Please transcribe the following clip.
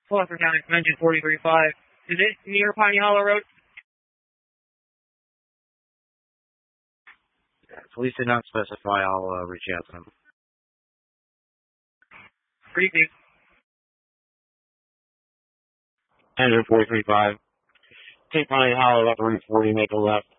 Foster County, mention 43.5. Is it near Piney Hollow Road? Police did not specify. I'll reach out to them. Received. Engine 43.5. Take Piney Hollow up Route 40, make a left.